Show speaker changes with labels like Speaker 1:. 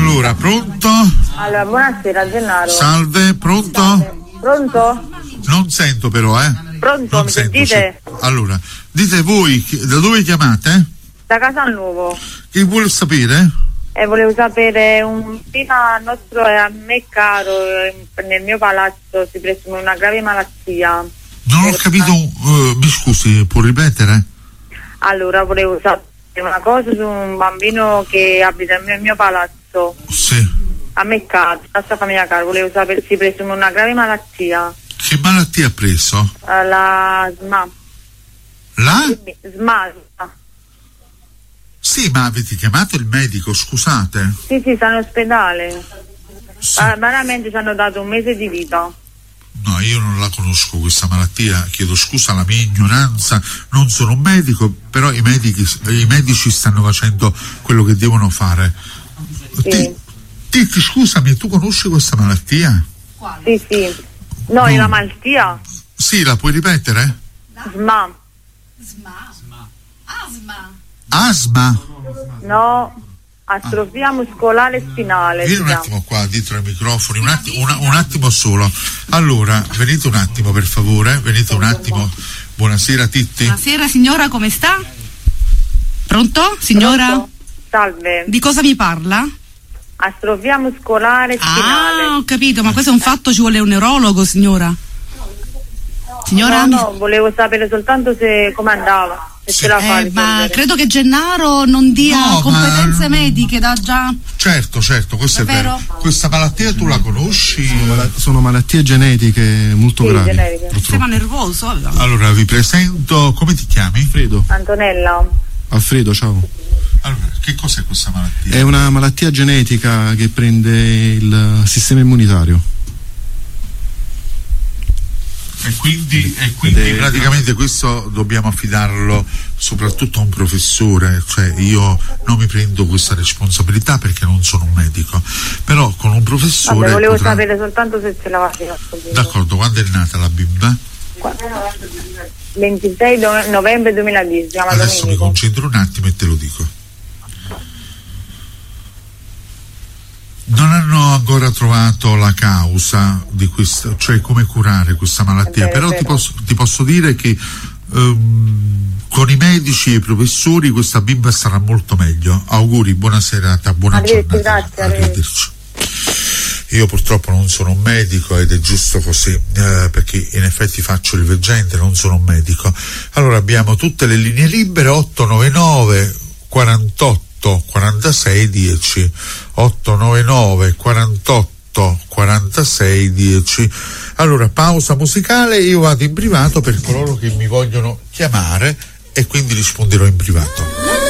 Speaker 1: Allora, pronto?
Speaker 2: Allora, buonasera Gennaro.
Speaker 1: Salve, pronto?
Speaker 2: Salve. Pronto?
Speaker 1: Non sento però,
Speaker 2: Pronto,
Speaker 1: non
Speaker 2: mi
Speaker 1: sento,
Speaker 2: sentite?
Speaker 1: sì. Allora, dite voi, da dove chiamate?
Speaker 2: Da Casalnuovo.
Speaker 1: Che vuole sapere?
Speaker 2: Volevo sapere, prima nostro e a me caro, nel mio palazzo si presume una grave malattia.
Speaker 1: Non ho capito, mi scusi, può ripetere?
Speaker 2: Allora, volevo sapere una cosa su un bambino che abita nel mio palazzo.
Speaker 1: Sì.
Speaker 2: A me caro, la sua famiglia caro, volevo sapere, si presume una grave malattia.
Speaker 1: Che malattia ha preso?
Speaker 2: La SMA.
Speaker 1: La?
Speaker 2: SMA.
Speaker 1: Sì, ma avete chiamato il medico, scusate?
Speaker 2: Sì, sta in ospedale.
Speaker 1: Sì.
Speaker 2: Veramente ci hanno dato un mese di vita.
Speaker 1: No, io non la conosco questa malattia, chiedo scusa alla mia ignoranza, non sono un medico, però i medici stanno facendo quello che devono fare.
Speaker 2: Sì.
Speaker 1: Scusami, tu conosci questa malattia?
Speaker 2: Sì. No, è la malattia?
Speaker 1: Sì, la puoi ripetere?
Speaker 2: SMA.
Speaker 1: Asma?
Speaker 2: No, atrofia muscolare spinale.
Speaker 1: Vieni un attimo qua dietro ai microfoni, un attimo solo. Allora, venite un attimo per favore, venite un attimo. Buonasera Titti.
Speaker 3: Buonasera signora, come sta? Pronto? Signora?
Speaker 2: Pronto? Salve.
Speaker 3: Di cosa mi parla?
Speaker 2: Atrofia muscolare spinale.
Speaker 3: Ah, ho capito, ma questo è un fatto, ci vuole un neurologo, signora. Signora?
Speaker 2: No, volevo sapere soltanto come andava. Se ce la fa
Speaker 3: ma credo che Gennaro non dia competenze mediche da già.
Speaker 1: Certo, questo è vero. Questa malattia tu la conosci?
Speaker 4: Sono malattie genetiche molto gravi.
Speaker 2: Genetiche.
Speaker 3: Sistema nervoso.
Speaker 1: Allora vi presento, come ti chiami?
Speaker 4: Alfredo.
Speaker 2: Antonella.
Speaker 4: Alfredo, ciao.
Speaker 1: Allora, che cos'è questa malattia?
Speaker 4: È una malattia genetica che prende il sistema immunitario.
Speaker 1: E quindi praticamente questo dobbiamo affidarlo soprattutto a un professore, cioè io non mi prendo questa responsabilità perché non sono un medico, però con un professore.
Speaker 2: Vabbè, volevo sapere soltanto se ce la faceva.
Speaker 1: D'accordo, quando è nata la bimba?
Speaker 2: 26 novembre 2010.
Speaker 1: Adesso mi concentro un attimo e te lo dico. Non hanno ancora trovato la causa di questa, cioè come curare questa malattia, però ti posso dire che con i medici e i professori questa bimba sarà molto meglio. Auguri, buona serata, buona giornata. Arrivederci. Io purtroppo non sono un medico ed è giusto così, perché in effetti faccio il veggente, non sono un medico. Allora abbiamo tutte le linee libere, 899 48 46 10, 899 48 46 10. Allora pausa musicale, io vado in privato per coloro che mi vogliono chiamare e quindi risponderò in privato.